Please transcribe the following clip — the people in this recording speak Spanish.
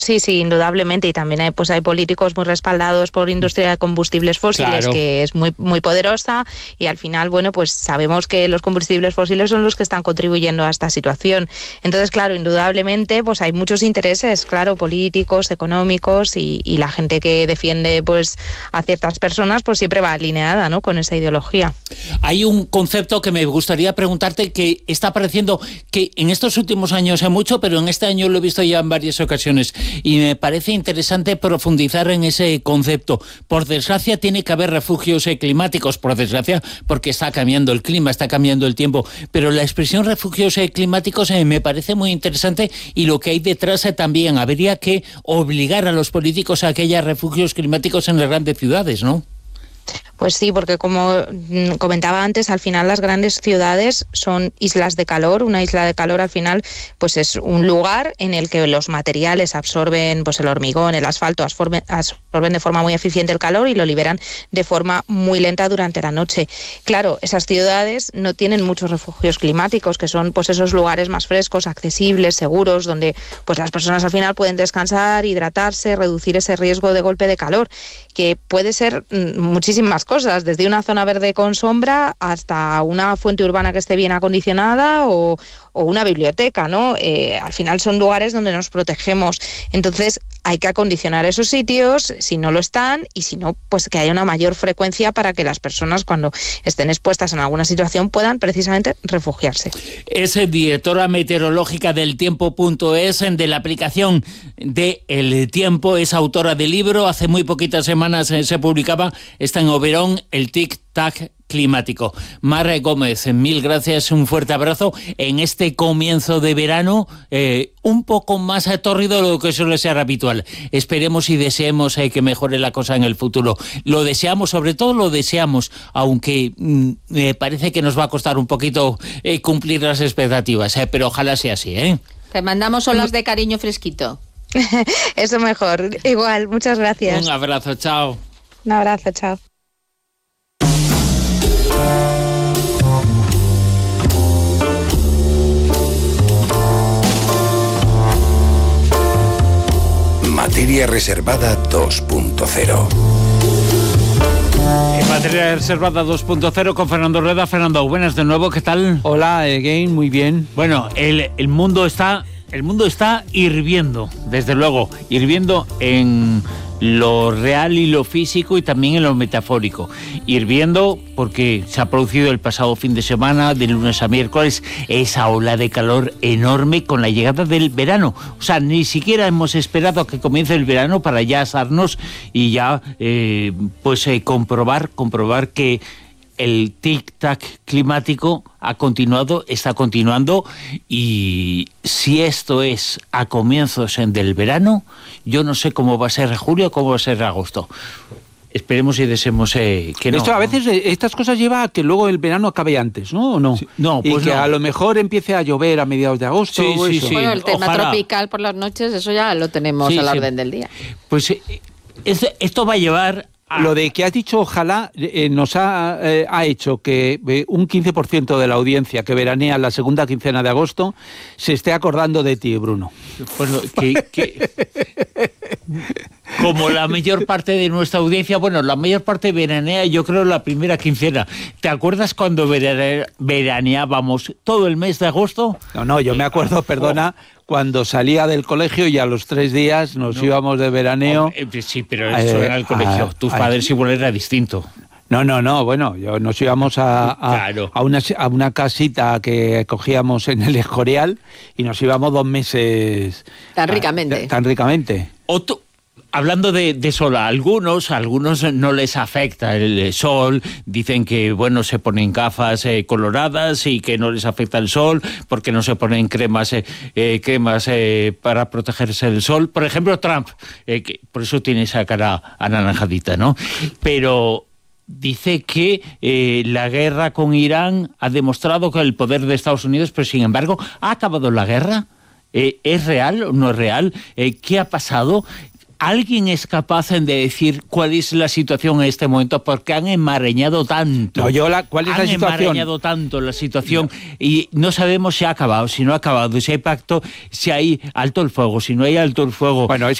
Sí, sí, indudablemente, y también hay políticos muy respaldados por industria de combustibles fósiles, claro, que es muy, muy poderosa, y al final, bueno, pues sabemos que los combustibles fósiles son los que están contribuyendo a esta situación. Entonces, claro, indudablemente, pues hay muchos intereses, claro, políticos, económicos, y la gente que defiende, pues, a ciertas personas, pues siempre va alineada, ¿no?, con esa ideología. Hay un concepto que me gustaría preguntarte, que está apareciendo, que en estos últimos años hay mucho, pero en este año lo he visto ya en varias ocasiones, y me parece interesante profundizar en ese concepto. Por desgracia tiene que haber refugios climáticos, por desgracia, porque está cambiando el clima, está cambiando el tiempo, pero la expresión refugios climáticos me parece muy interesante, y lo que hay detrás también. Habría que obligar a los políticos a que haya refugios climáticos en las grandes ciudades, ¿no? Pues sí, porque como comentaba antes, al final las grandes ciudades son islas de calor. Una isla de calor al final pues es un lugar en el que los materiales absorben, pues el hormigón, el asfalto, absorben de forma muy eficiente el calor y lo liberan de forma muy lenta durante la noche. Claro, esas ciudades no tienen muchos refugios climáticos, que son pues esos lugares más frescos, accesibles, seguros, donde pues las personas al final pueden descansar, hidratarse, reducir ese riesgo de golpe de calor, que puede ser muchísimas cosas, desde una zona verde con sombra hasta una fuente urbana que esté bien acondicionada o una biblioteca, ¿no? Al final son lugares donde nos protegemos. Entonces hay que acondicionar esos sitios, si no lo están, y si no, pues que haya una mayor frecuencia para que las personas, cuando estén expuestas en alguna situación, puedan precisamente refugiarse. Es directora meteorológica del Tiempo.es, de la aplicación de El Tiempo, es autora del libro. Hace muy poquitas semanas se publicaba, está en Oberón, el tic-tac climático. Mar Gómez, mil gracias, un fuerte abrazo en este comienzo de verano, un poco más tórrido de lo que suele ser habitual. Esperemos y deseemos que mejore la cosa en el futuro. Lo deseamos, sobre todo lo deseamos, aunque me parece que nos va a costar un poquito cumplir las expectativas, pero ojalá sea así, ¿eh? Te mandamos olas de cariño fresquito. Eso mejor. Igual, muchas gracias. Un abrazo, chao. Un abrazo, chao. Materia reservada 2.0. En Materia reservada 2.0 con Fernando Rueda. Fernando, buenas de nuevo, ¿qué tal? Hola, again, muy bien. Bueno, el mundo está hirviendo, desde luego, hirviendo en lo real y lo físico, y también en lo metafórico. Hirviendo porque se ha producido el pasado fin de semana, de lunes a miércoles, esa ola de calor enorme con la llegada del verano. O sea, ni siquiera hemos esperado a que comience el verano para ya asarnos y ya comprobar que el tic-tac climático ha continuado, está continuando, y si esto es a comienzos del verano, yo no sé cómo va a ser julio, cómo va a ser agosto. Esperemos y deseemos que no. Esto a veces, estas cosas lleva a que luego el verano acabe antes, ¿no? ¿O no? Sí. No, pues y que no. A lo mejor empiece a llover a mediados de agosto. Sí. Bueno, el tema Ojalá. tropical por las noches, eso ya lo tenemos a la orden del día. Pues esto va a llevar... Lo de que has dicho, ojalá, nos ha hecho que un 15% de la audiencia que veranea la segunda quincena de agosto se esté acordando de ti, Bruno. Bueno, como la mayor parte de nuestra audiencia, bueno, la mayor parte veranea, yo creo, la primera quincena. ¿Te acuerdas cuando veraneábamos todo el mes de agosto? No, yo me acuerdo, perdona, cuando salía del colegio y a los 3 días nos íbamos de veraneo. Sí, pero eso era el colegio. Tus padres igual era distinto. No, bueno, nos íbamos a una casita que cogíamos en el Escorial y nos íbamos 2 meses. Tan ricamente. Tan ricamente. Hablando de sol, a algunos no les afecta el sol, dicen que bueno, se ponen gafas coloradas y que no les afecta el sol porque no se ponen cremas para protegerse del sol. Por ejemplo, Trump, que por eso tiene esa cara anaranjadita, ¿no? Pero dice que la guerra con Irán ha demostrado que el poder de Estados Unidos, pero sin embargo, ¿ha acabado la guerra? ¿Es real o no es real? ¿Qué ha pasado? ¿Alguien es capaz de decir cuál es la situación en este momento? Porque han enmarañado tanto. ¿Cuál es la situación? Han enmarañado tanto la situación y no sabemos si ha acabado, si no ha acabado, si hay pacto, si hay alto el fuego, si no hay alto el fuego. Bueno,